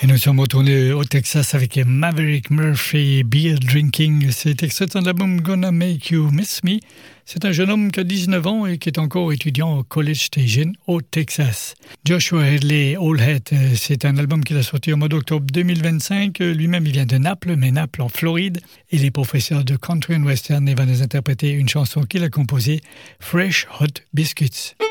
nous sommes retournés au Texas avec Maverick Murphy, Beer Drinking. C'est extrait de l'album Gonna Make You Miss Me. C'est un jeune homme qui a 19 ans et qui est encore étudiant au College Station au Texas. Joshua Headley, Old Hat, c'est un album qu'il a sorti au mois d'octobre 2025. Lui-même, il vient de Naples, mais Naples en Floride. Il est professeur de country and western et va nous interpréter une chanson qu'il a composée, Fresh Hot Biscuits.